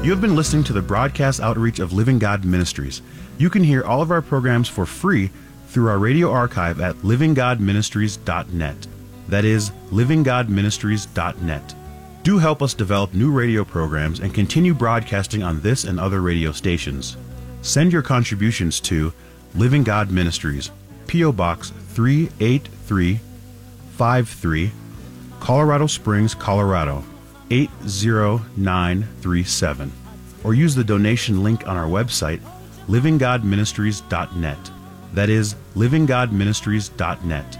You have been listening to the broadcast outreach of Living God Ministries. You can hear all of our programs for free through our radio archive at livinggodministries.net. That is, livinggodministries.net. Do help us develop new radio programs and continue broadcasting on this and other radio stations. Send your contributions to Living God Ministries, P.O. Box 38353, Colorado Springs, Colorado 80937, or use the donation link on our website, livinggodministries.net. That is, livinggodministries.net.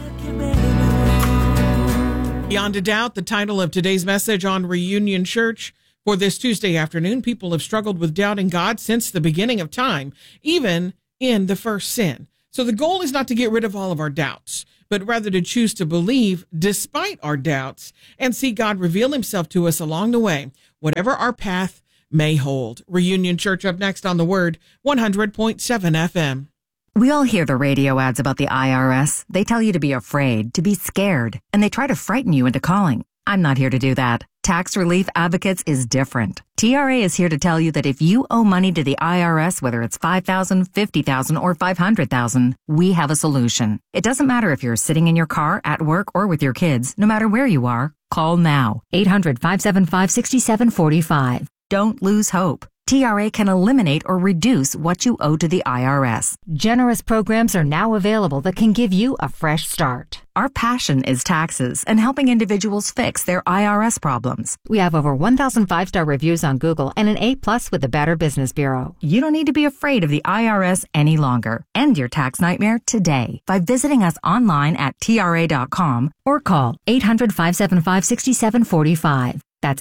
Beyond a doubt, the title of today's message on Reunion Church for this Tuesday afternoon. People have struggled with doubting God since the beginning of time, even in the first sin. So the goal is not to get rid of all of our doubts, but rather to choose to believe despite our doubts and see God reveal himself to us along the way, whatever our path may hold. Reunion Church up next on The Word, 100.7 FM. We all hear the radio ads about the IRS. They tell you to be afraid, to be scared, and they try to frighten you into calling. I'm not here to do that. Tax Relief Advocates is different. TRA is here to tell you that if you owe money to the IRS, whether it's $5,000, $50,000, or $500,000, we have a solution. It doesn't matter if you're sitting in your car, at work, or with your kids. No matter where you are, call now. 800-575-6745. Don't lose hope. TRA can eliminate or reduce what you owe to the IRS. Generous programs are now available that can give you a fresh start. Our passion is taxes and helping individuals fix their IRS problems. We have over 1,000 five-star reviews on Google and an A+ with the Better Business Bureau. You don't need to be afraid of the IRS any longer. End your tax nightmare today by visiting us online at TRA.com or call 800-575-6745. That's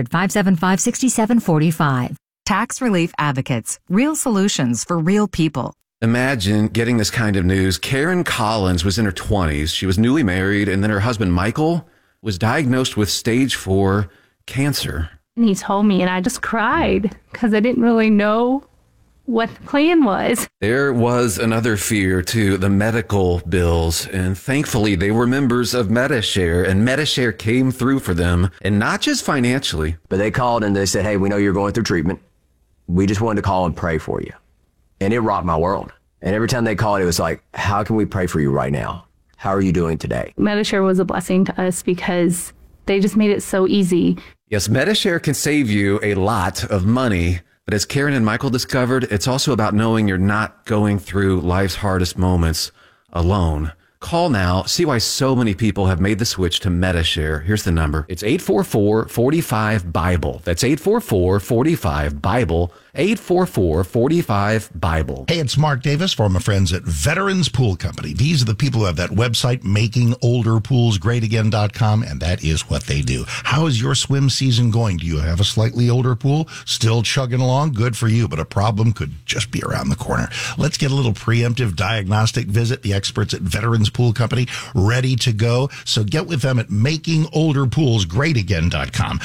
800-575-6745. Tax Relief Advocates. Real solutions for real people. Imagine getting this kind of news. Karen Collins was in her 20s. She was newly married, and then her husband, Michael, was diagnosed with stage 4 cancer. And he told me, and I just cried because I didn't really know what the plan was. There was another fear, too, the medical bills. And thankfully, they were members of Medi-Share, and Medi-Share came through for them, and not just financially. But they called and they said, hey, we know you're going through treatment. We just wanted to call and pray for you. And it rocked my world. And every time they called, it was like, how can we pray for you right now? How are you doing today? Medi-Share was a blessing to us because they just made it so easy. Yes, Medi-Share can save you a lot of money. But as Karen and Michael discovered, it's also about knowing you're not going through life's hardest moments alone. Call now. See why so many people have made the switch to Medi-Share. Here's the number. It's 844-45-BIBLE. That's 844-45-BIBLE. 844-45-BIBLE. Hey, it's Mark Davis for my friends at Veterans Pool Company. These are the people who have that website, makingolderpoolsgreatagain.com, and that is what they do. How is your swim season going? Do you have a slightly older pool? Still chugging along? Good for you, but a problem could just be around the corner. Let's get a little preemptive diagnostic visit. The experts at Veterans Pool Company ready to go. So get with them at makingolderpoolsgreatagain.com,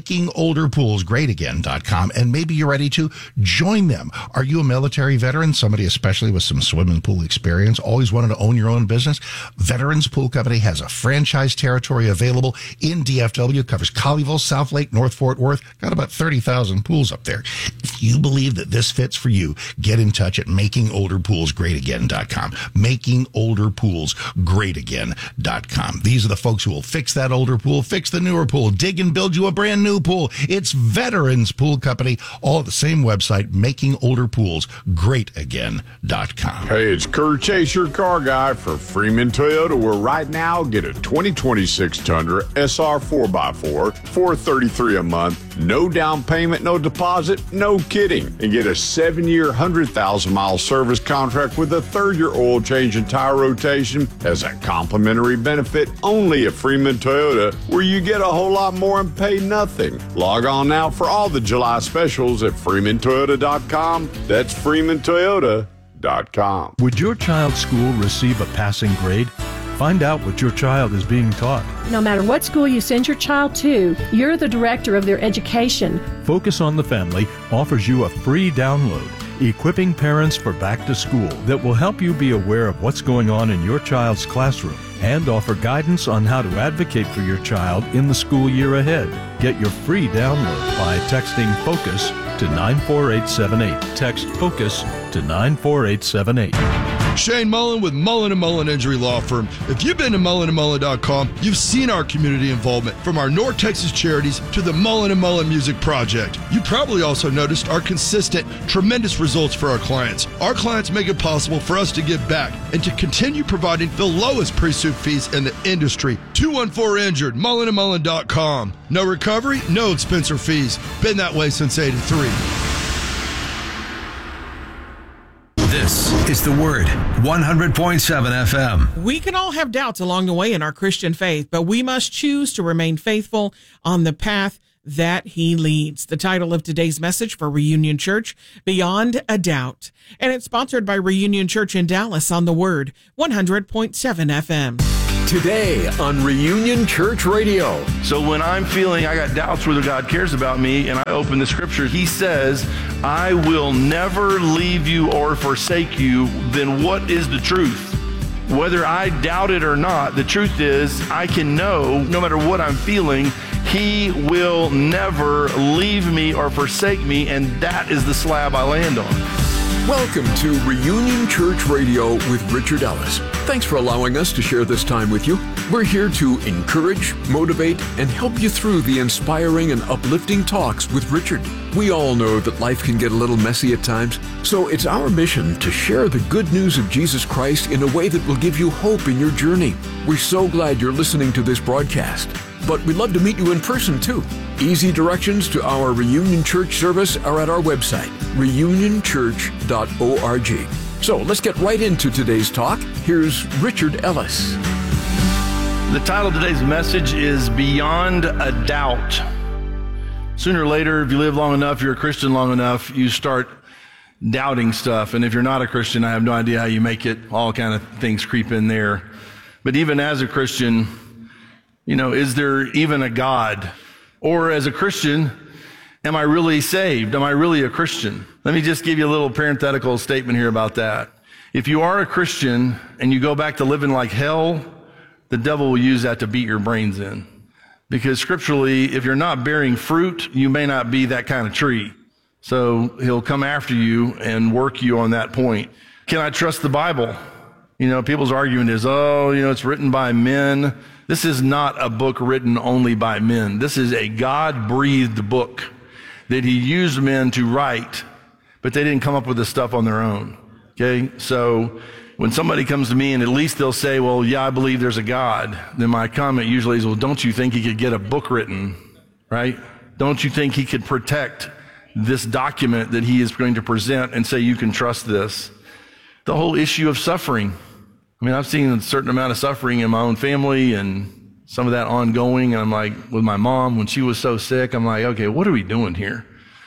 makingolderpoolsgreatagain.com, and maybe you're ready to join them. Are you a military veteran? Somebody especially with some swimming pool experience? Always wanted to own your own business? Veterans Pool Company has a franchise territory available in DFW. Covers Colleyville, South Lake, North Fort Worth. Got about 30,000 pools up there. If you believe that this fits for you, get in touch at makingolderpoolsgreatagain.com. makingolderpoolsgreatagain.com. These are the folks who will fix that older pool, fix the newer pool, dig and build you a brand new pool. It's Veterans Pool Company, all at the same website, makingolderpoolsgreatagain.com. Hey, it's Kurt Chase, your car guy for Freeman Toyota, where right now get a 2026 Tundra SR 4x4, $433 a month, no down payment, no deposit, no kidding, and get a 7-year, 100,000-mile service contract with a 3rd-year oil change and tire rotation as a complimentary benefit only at Freeman Toyota, where you get a whole lot more and pay nothing. Log on now for all the July specials at freemantoyota.com. That's freemantoyota.com. Would your child's school receive a passing grade? Find out what your child is being taught. No matter what school you send your child to, you're the director of their education. Focus on the Family offers you a free download, Equipping Parents for Back to School, that will help you be aware of what's going on in your child's classroom and offer guidance on how to advocate for your child in the school year ahead. Get your free download by texting FOCUS to 94878. Text FOCUS to 94878. Shane Mullen with Mullen & Mullen Injury Law Firm. If you've been to mullenandmullen.com, you've seen our community involvement, from our North Texas charities to the Mullen & Mullen Music Project. You probably also noticed our consistent, tremendous results for our clients. Our clients make it possible for us to give back and to continue providing the lowest pre-suit fees in the industry. 214-INJURED, mullenandmullen.com. No recovery, no expense or fees. Been that way since '83. This is The Word, 100.7 FM. We can all have doubts along the way in our Christian faith, but we must choose to remain faithful on the path that He leads. The title of today's message for Reunion Church, Beyond a Doubt. And it's sponsored by Reunion Church in Dallas on The Word, 100.7 FM. Today on Reunion Church Radio. So when I'm feeling I got doubts whether God cares about me, and I open the scripture, He says, I will never leave you or forsake you. Then what is the truth? Whether I doubt it or not, the truth is I can know, no matter what I'm feeling, He will never leave me or forsake me, and that is the slab I land on. Welcome to Reunion Church Radio with Richard Ellis. Thanks for allowing us to share this time with you. We're here to encourage, motivate, and help you through the inspiring and uplifting talks with Richard. We all know that life can get a little messy at times, so it's our mission to share the good news of Jesus Christ in a way that will give you hope in your journey. We're so glad you're listening to this broadcast, but we'd love to meet you in person too. Easy directions to our Reunion Church service are at our website, reunionchurch.org. So let's get right into today's talk. Here's Richard Ellis. The title of today's message is Beyond a Doubt. Sooner or later, if you live long enough, you're a Christian long enough, you start doubting stuff. And if you're not a Christian, I have no idea how you make it. All kind of things creep in there. But even as a Christian, is there even a God? Or as a Christian, am I really saved? Am I really a Christian? Let me just give you a little parenthetical statement here about that. If you are a Christian and you go back to living like hell, the devil will use that to beat your brains in. Because scripturally, if you're not bearing fruit, you may not be that kind of tree. So he'll come after you and work you on that point. Can I trust the Bible? People's argument is, it's written by men. This is not a book written only by men. This is a God-breathed book that He used men to write, but they didn't come up with this stuff on their own. Okay? So when somebody comes to me and at least they'll say, well, yeah, I believe there's a God, then my comment usually is, well, don't you think He could get a book written, right? Don't you think He could protect this document that He is going to present and say you can trust this? The whole issue of suffering. I've seen a certain amount of suffering in my own family and some of that ongoing. And I'm like, with my mom, when she was so sick, I'm like, okay, what are we doing here?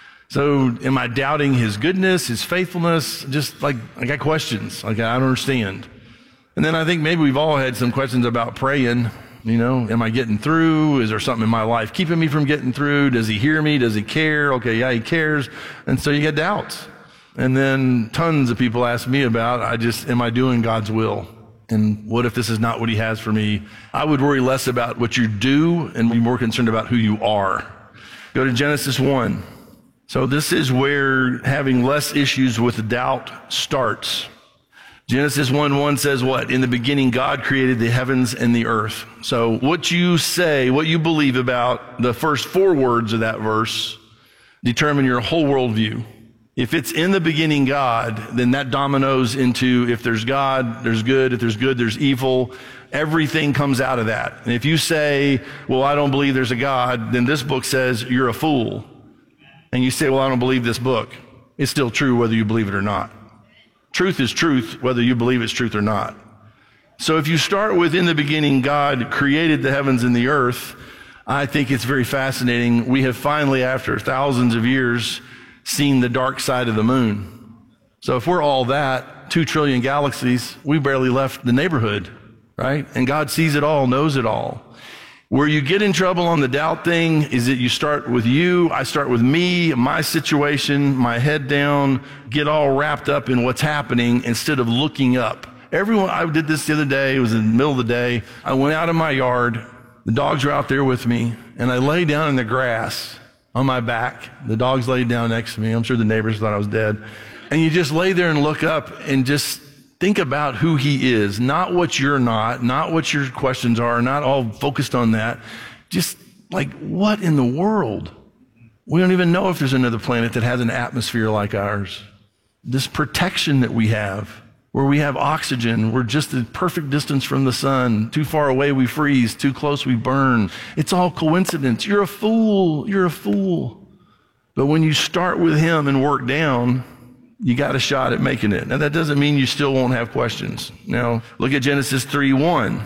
So am I doubting His goodness, His faithfulness? Just I got questions. I don't understand. And then I think maybe we've all had some questions about praying. Am I getting through? Is there something in my life keeping me from getting through? Does He hear me? Does He care? Okay, yeah, He cares. And so you get doubts. And then tons of people ask me about, am I doing God's will? And what if this is not what He has for me? I would worry less about what you do and be more concerned about who you are. Go to Genesis 1. So this is where having less issues with doubt starts. Genesis 1:1 says what? In the beginning, God created the heavens and the earth. So what you say, what you believe about the first 4 words of that verse determine your whole worldview. If it's in the beginning God, then that dominoes into if there's God, there's good. If there's good, there's evil. Everything comes out of that. And if you say, well, I don't believe there's a God, then this book says you're a fool. And you say, well, I don't believe this book. It's still true whether you believe it or not. Truth is truth whether you believe it's truth or not. So if you start with in the beginning God created the heavens and the earth, I think it's very fascinating. We have finally, after thousands of years, seen the dark side of the moon. So if we're all that, 2 trillion galaxies, we barely left the neighborhood, right? And God sees it all, knows it all. Where you get in trouble on the doubt thing is that you start with you, I start with me, my situation, my head down, get all wrapped up in what's happening instead of looking up I did this the other day. It was in the middle of the day. I went out in my yard. The dogs were out there with me, and I lay down in the grass on my back. The dogs laid down next to me. I'm sure the neighbors thought I was dead. And you just lay there and look up and just think about who he is, not what you're not what your questions are, not all focused on that. Just like, what in the world? We don't even know if there's another planet that has an atmosphere like ours. This protection that we have, where we have oxygen, we're just the perfect distance from the sun. Too far away, we freeze. Too close, we burn. It's all coincidence. You're a fool. You're a fool. But when you start with him and work down, you got a shot at making it. Now, that doesn't mean you still won't have questions. Now, look at Genesis 3:1.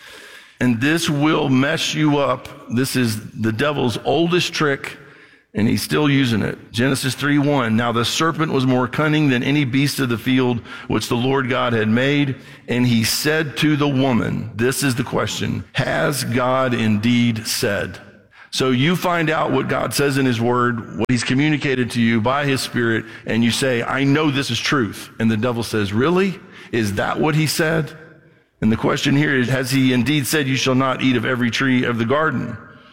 And this will mess you up. This is the devil's oldest trick, and he's still using it. Genesis 3:1. Now the serpent was more cunning than any beast of the field which the Lord God had made. And he said to the woman, this is the question, has God indeed said? So you find out what God says in his word, what he's communicated to you by his spirit, and you say, I know this is truth. And the devil says, really? Is that what he said? And the question here is, has he indeed said you shall not eat of every tree of the garden?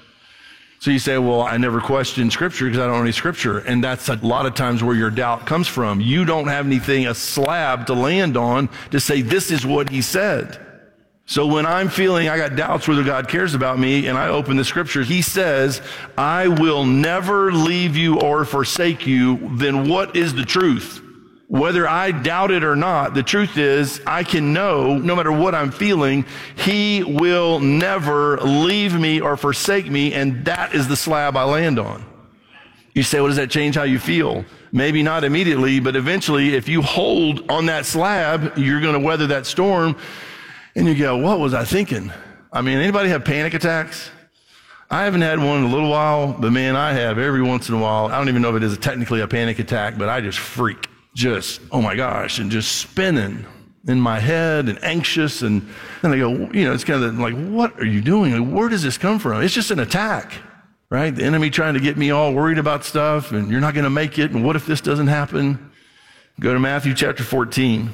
So you say, well, I never question scripture because I don't know any scripture. And that's a lot of times where your doubt comes from. You don't have anything, a slab to land on to say, this is what he said. So when I'm feeling I got doubts whether God cares about me and I open the scripture, he says, I will never leave you or forsake you. Then what is the truth? Whether I doubt it or not, the truth is I can know, no matter what I'm feeling, he will never leave me or forsake me, and that is the slab I land on. You say, well, does that change how you feel? Maybe not immediately, but eventually if you hold on that slab, you're going to weather that storm, and you go, what was I thinking? I mean, anybody have panic attacks? I haven't had one in a little while, but man, I have every once in a while. I don't even know if it is technically a panic attack, but I just freak. Just, oh my gosh, and just spinning in my head and anxious. And then I go, it's kind of like, what are you doing? Like, where does this come from? It's just an attack, right? The enemy trying to get me all worried about stuff, and you're not going to make it. And what if this doesn't happen? Go to Matthew chapter 14.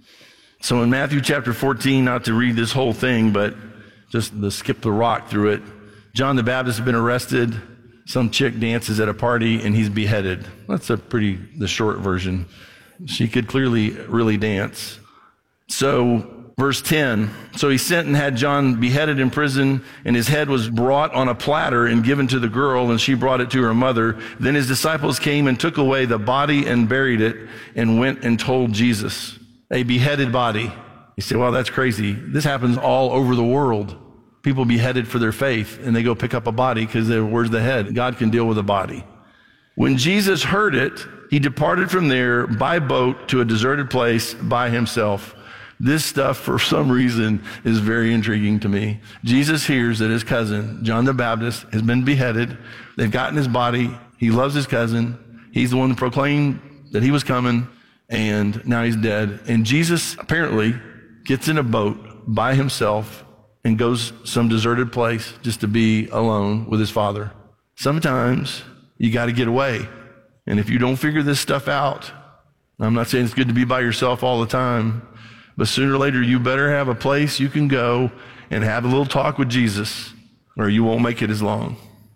So in Matthew chapter 14, not to read this whole thing, but just to skip the rock through it. John the Baptist has been arrested. Some chick dances at a party and he's beheaded. That's the short version. She could clearly really dance. So verse 10, so he sent and had John beheaded in prison, and his head was brought on a platter and given to the girl, and she brought it to her mother. Then his disciples came and took away the body and buried it, and went and told Jesus. A beheaded body. You say, well, that's crazy. This happens all over the world. People beheaded for their faith, and they go pick up a body because where's the head? God can deal with a body. When Jesus heard it, he departed from there by boat to a deserted place by himself. This stuff, for some reason, is very intriguing to me. Jesus hears that his cousin, John the Baptist, has been beheaded. They've gotten his body. He loves his cousin. He's the one that proclaimed that he was coming, and now he's dead. And Jesus apparently gets in a boat by himself and goes some deserted place just to be alone with his Father. Sometimes you got to get away. And if you don't figure this stuff out, I'm not saying it's good to be by yourself all the time, but sooner or later you better have a place you can go and have a little talk with Jesus, or you won't make it as long.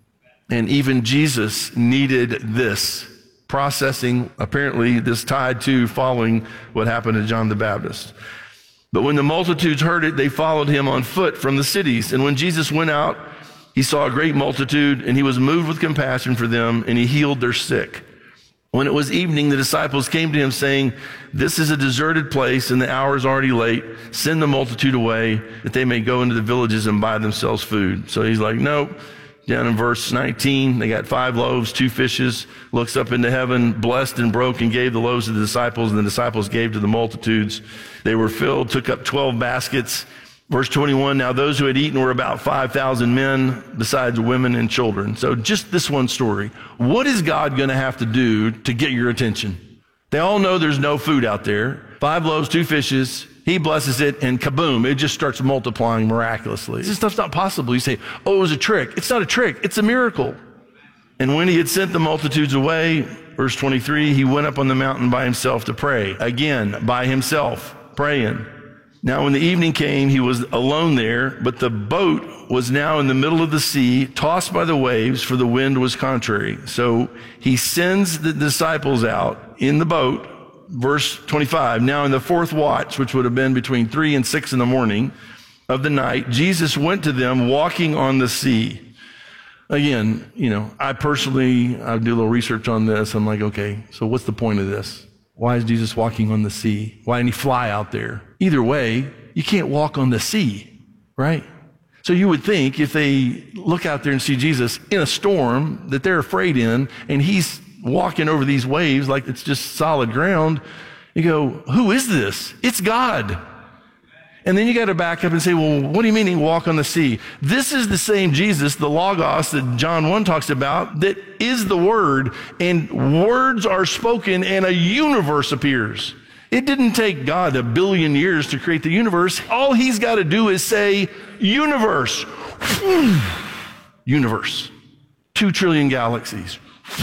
And even Jesus needed this processing, apparently this tied to following what happened to John the Baptist. But when the multitudes heard it, they followed him on foot from the cities. And when Jesus went out, he saw a great multitude, and he was moved with compassion for them, and he healed their sick. When it was evening, the disciples came to him saying, this is a deserted place, and the hour is already late. Send the multitude away, that they may go into the villages and buy themselves food. So he's like, nope. Down in verse 19, they got 5 loaves, 2 fishes, looks up into heaven, blessed and broke, and gave the loaves to the disciples, and the disciples gave to the multitudes. They were filled, took up 12 baskets. Verse 21, now those who had eaten were about 5,000 men, besides women and children. So just this one story. What is God going to have to do to get your attention? They all know there's no food out there. 5 loaves, 2 fishes. He blesses it, and kaboom, it just starts multiplying miraculously. This stuff's not possible. You say, oh, it was a trick. It's not a trick. It's a miracle. And when he had sent the multitudes away, verse 23, he went up on the mountain by himself to pray. Again, by himself, praying. Now, when the evening came, he was alone there, but the boat was now in the middle of the sea, tossed by the waves, for the wind was contrary. So he sends the disciples out in the boat. Verse 25, now in the fourth watch, which would have been between 3 and 6 in the morning of the night, Jesus went to them walking on the sea. Again, I do a little research on this. I'm like, okay, so what's the point of this? Why is Jesus walking on the sea? Why didn't he fly out there? Either way, you can't walk on the sea, right? So you would think if they look out there and see Jesus in a storm that they're afraid in, and he's walking over these waves like it's just solid ground, you go, who is this? It's God. And then you got to back up and say, well, what do you mean he walk on the sea? This is the same Jesus, the Logos that John 1 talks about, that is the Word, and words are spoken and a universe appears. It didn't take God 1 billion years to create the universe. All he's got to do is say, universe. Universe. 2 trillion galaxies.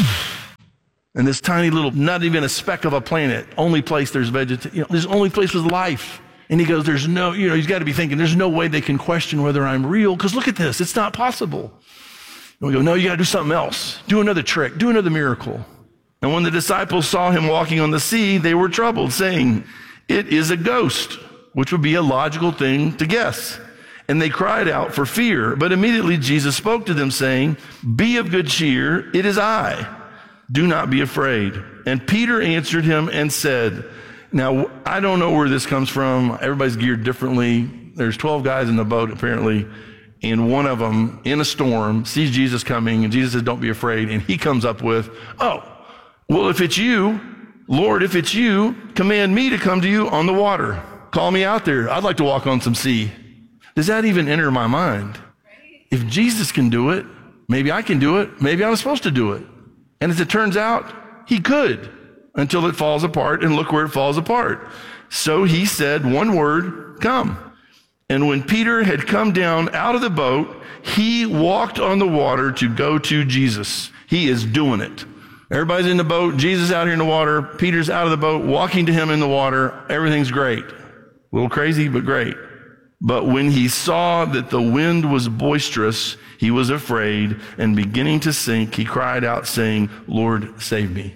And this tiny little, not even a speck of a planet, only place there's vegetation, there's only place with life. And he goes, there's no, he's got to be thinking, there's no way they can question whether I'm real, because look at this, it's not possible. And we go, no, you got to do something else. Do another trick, do another miracle. And when the disciples saw him walking on the sea, they were troubled, saying, it is a ghost, which would be a logical thing to guess. And they cried out for fear. But immediately Jesus spoke to them, saying, be of good cheer, it is I. Do not be afraid. And Peter answered him and said, now, I don't know where this comes from. Everybody's geared differently. There's 12 guys in the boat, apparently, and one of them, in a storm, sees Jesus coming, and Jesus says, don't be afraid. And he comes up with, oh, well, if it's you, Lord, if it's you, command me to come to you on the water. Call me out there. I'd like to walk on some sea. Does that even enter my mind? If Jesus can do it, maybe I can do it. Maybe I'm supposed to do it. And as it turns out, he could. Until it falls apart, and look where it falls apart. So he said one word, come. And when Peter had come down out of the boat, he walked on the water to go to Jesus. He is doing it. Everybody's in the boat, Jesus out here in the water, Peter's out of the boat, walking to him in the water. Everything's great. A little crazy, but great. But when he saw that the wind was boisterous, he was afraid, and beginning to sink, he cried out, saying, Lord, save me.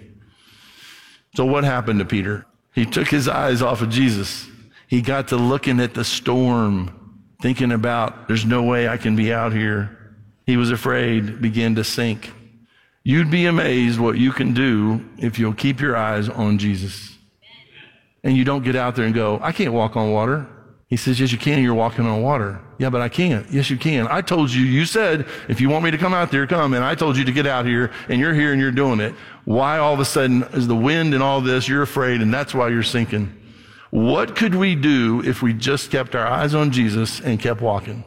So what happened to Peter? He took his eyes off of Jesus. He got to looking at the storm, thinking about, there's no way I can be out here. He was afraid, began to sink. You'd be amazed what you can do if you'll keep your eyes on Jesus. And you don't get out there and go, I can't walk on water. He says, yes, you can. You're walking on water. Yeah, but I can't. Yes, you can. I told you, you said, if you want me to come out there, come. And I told you to get out here, and you're here and you're doing it. Why all of a sudden is the wind and all this, you're afraid, and that's why you're sinking. What could we do if we just kept our eyes on Jesus and kept walking?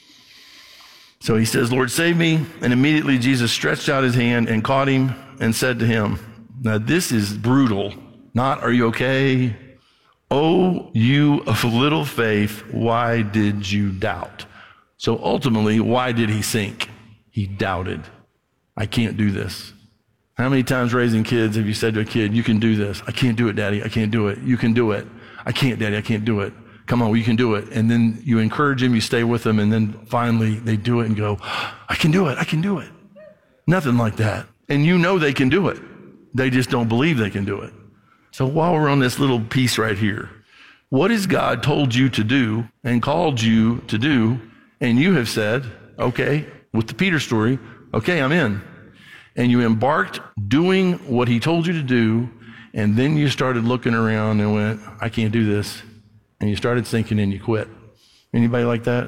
So he says, Lord, save me. And immediately Jesus stretched out his hand and caught him and said to him, now this is brutal. Not, are you okay? Oh, you of little faith, why did you doubt? So ultimately, why did he sink? He doubted. I can't do this. How many times raising kids have you said to a kid, you can do this? I can't do it, Daddy. I can't do it. You can do it. I can't, Daddy. I can't do it. Come on, well, you can do it. And then you encourage them, you stay with them, and then finally they do it and go, I can do it. I can do it. Nothing like that. And you know they can do it. They just don't believe they can do it. So while we're on this little piece right here, what has God told you to do and called you to do? And you have said, okay, with the Peter story, okay, I'm in. And you embarked doing what he told you to do, and then you started looking around and went, I can't do this. And you started sinking and you quit. Anybody like that?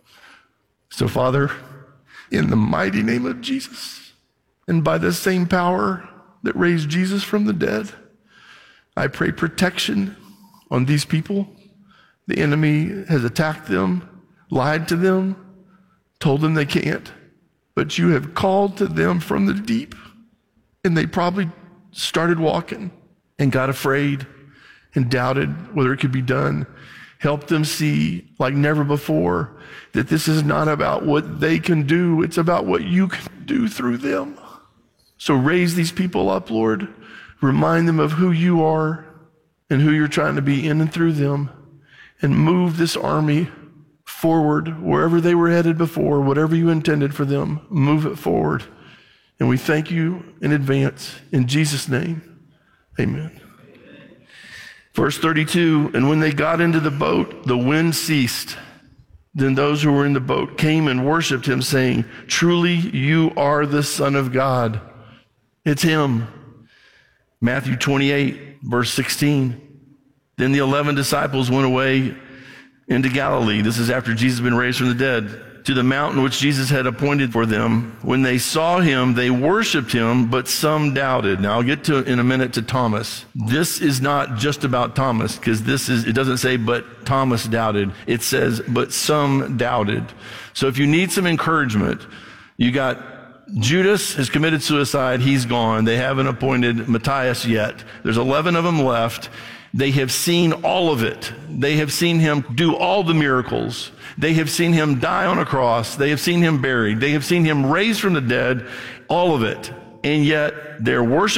So Father, in the mighty name of Jesus, and by the same power that raised Jesus from the dead, I pray protection on these people. The enemy has attacked them, lied to them, told them they can't. But you have called to them from the deep, and they probably started walking and got afraid and doubted whether it could be done. Help them see, like never before, that this is not about what they can do. It's about what you can do through them. So raise these people up, Lord. Remind them of who you are and who you're trying to be in and through them. and move this army forward wherever they were headed before, whatever you intended for them, move it forward. And we thank you in advance. In Jesus' name, amen. Verse 32, and when they got into the boat, the wind ceased. Then those who were in the boat came and worshiped him, saying, truly you are the Son of God. It's him. Matthew 28, verse 16. Then the 11 disciples went away into Galilee. This is after Jesus had been raised from the dead, to the mountain which Jesus had appointed for them. When they saw him, they worshiped him, but some doubted. Now I'll get to in a minute to Thomas. This is not just about Thomas, because it doesn't say, but Thomas doubted. It says, but some doubted. So if you need some encouragement, you got Judas has committed suicide. He's gone. They haven't appointed Matthias yet. There's 11 of them left. They have seen all of it. They have seen him do all the miracles. They have seen him die on a cross. They have seen him buried. They have seen him raised from the dead, all of it. And yet they're worshiping